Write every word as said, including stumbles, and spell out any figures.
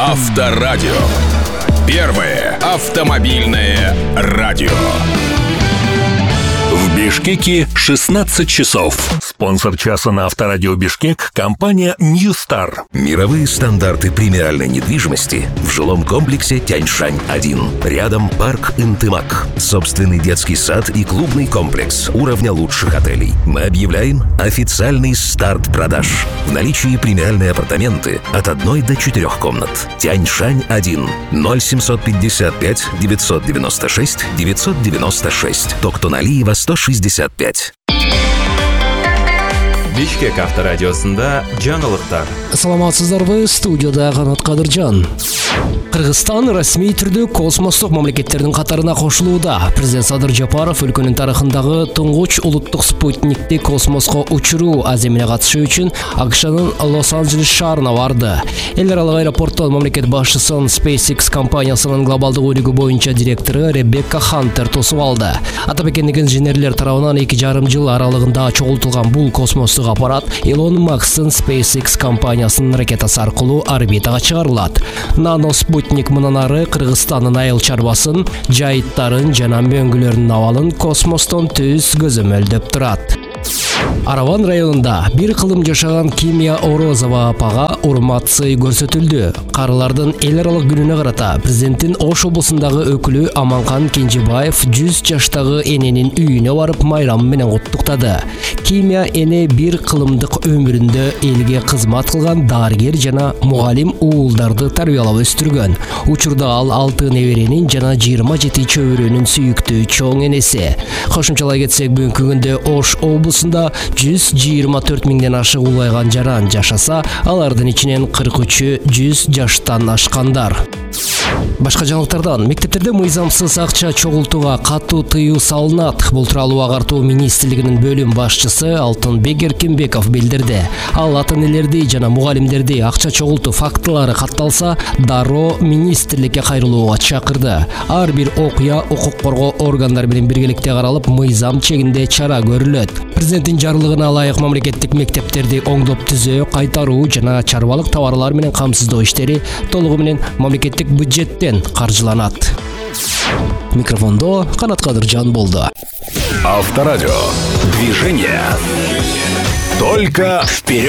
Авторадио. Первое автомобильное радио. В Бишкеке шестнадцать часов. Спонсор часа на Авторадио Бишкек — компания New Star. Мировые стандарты премиальной недвижимости в жилом комплексе Тяньшань один. Рядом парк Интымак. Собственный детский сад и клубный комплекс уровня лучших отелей. Мы объявляем официальный старт продаж. В наличии премиальные апартаменты от одной до четырех комнат. Тяньшань один. ноль семьсот пятьдесят пять девятьсот девяносто шесть девятьсот девяносто шесть. Токтоналиева сто шестьдесят пять. Бишкек авторадиосында жаңылыктар. Саламатсыздарбы, студияда Канат Кадыржан. Кыргызстан расмий түрдө космостук мамлекеттердин катарына кошулууда. Президент Садыр Жапаров өлкөнүн тарыхындагы туңгуч улуттук спутникти космоско учуруу аземине катышы үчүн АКШнын Лос-Анджелес шаарына барды. Эл аралык аэропорттон мамлекет башчысын SpaceX компаниясынын глобалдык өнүгүү боюнча директору Ребекка Хантер тосуп алды. Атап экендик инженерлер тарабынан эки жарым жыл аралыгында чогултулган бул космостук аппарат Илон Маскстын SpaceX компаниясынын ракетасы аркылуу орбитага чыгарылат. Нано спутник мындан ары Кыргызстандын айыл чарбасын, жайыттарын жана мөңгүлөрүнүн абалын космостон түз көзөмөлдөп турат. Араван районунда бир кылым жашаган Кимия Орозова апага урмат сый көрсөтүлдү. Карылардын эл аралык күнүнө карата президенттин Ош облусундагы өкүлү Аманкан Кенжебаев жүз жаштагы эненин үйүнө барып майрам менен куттуктады. Кимия эне бир кылымдык өмүрүндө элге кызмат кылган дарыгер жана мугалим уулдарды тарбиялап өстүргөн. Учурда ал алты неберенин жана жыйырма жети чөбүрөнүн сүйүктүү чоң энеси. Кошумчалай кетсек, бүгүнкү күндө Ош облусунда жүз жыйырма төрт миңден ашык улайган жаран жашаса, алардын ичинен кырк үчү жүз жаштан ашкандар. Башка жаңылыктардан: мектептерде мыйзамсыз акча чогултууга катуу тыюу салынат. Бул тууралуу Агартуу министрлигинин бөлүм башчысы Алтынбек Эркинбеков билдирди. Ал ата-энелерди жана мугалимдерди акча чогултуу фактылары катталса, дароо министрликке кайрылууга чакырды. Ар бир окуя укук коргоо органдары менен биргеликте каралып, мыйзам чегинде чара көрүлөт. Президенттин жарлыгына ылайык мамлекеттик мектептерди оңдоп түзөө, кайтаруу жана чарбалык товарлар менен камсыздоо иштери толугу менен мамлекеттик бюджеттен каржыланат. Микрофондо Канат Кадыржан болду. Авторадио. Движение только вперед.